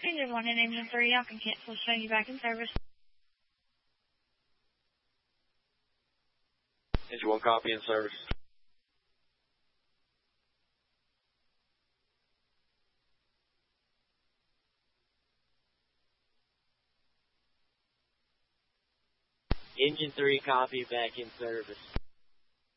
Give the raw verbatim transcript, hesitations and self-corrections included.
Engine one and Engine three, y'all can cancel, showing you back in service. Engine one, copy in service. Engine three, copy, back in service.